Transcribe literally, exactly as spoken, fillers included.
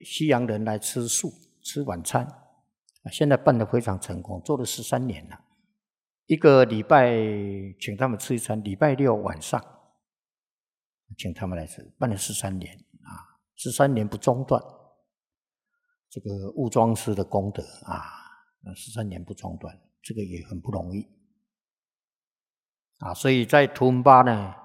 西洋人来吃素吃晚餐，现在办得非常成功，做了十三年了。一个礼拜请他们吃一餐，礼拜六晚上请他们来吃，办了十三年啊，十三年不中断。这个悟庄师的功德啊，十三年不中断，这个也很不容易啊。所以在图文巴呢，